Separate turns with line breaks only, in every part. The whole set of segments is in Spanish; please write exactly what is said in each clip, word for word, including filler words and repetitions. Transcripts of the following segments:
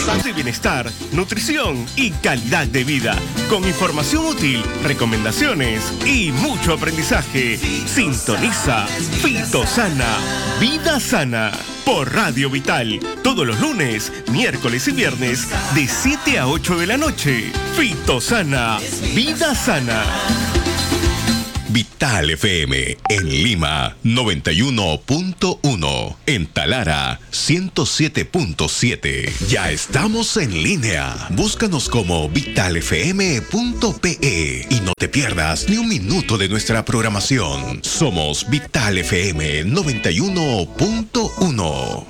De bienestar, nutrición y calidad de vida. Con información útil, recomendaciones y mucho aprendizaje. Sintoniza Fitosana, Vida Sana. Por Radio Vital. Todos los lunes, miércoles y viernes de siete a ocho de la noche. Fitosana, Vida Sana.
Vital F M en Lima noventa y uno punto uno, en Talara ciento siete punto siete. Ya estamos en línea. Búscanos como vital f m punto p e y no te pierdas ni un minuto de nuestra programación. Somos Vital F M noventa y uno punto uno.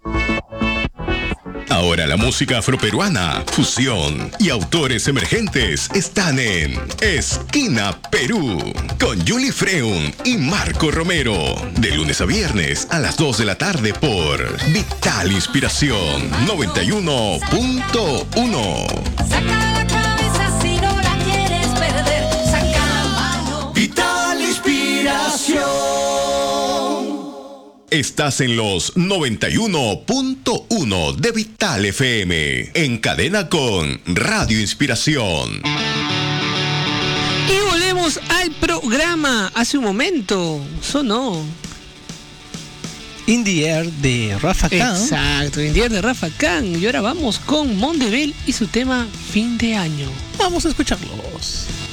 Ahora la música afroperuana, fusión y autores emergentes están en Esquina Perú con Julie Freun y Marco Romero. De lunes a viernes a las dos de la tarde por Vital Inspiración noventa y uno punto uno.
Saca la cabeza si no la quieres perder. Saca la mano.
Vital Inspiración. Estás en los noventa y uno punto uno de Vital F M, en cadena con Radio Inspiración.
Y volvemos al programa. Hace un momento sonó
In the Air de Rafa Khan.
Exacto, In the Air de Rafa Khan. Y ahora vamos con Mondebel y su tema Fin de Año.
Vamos a escucharlos.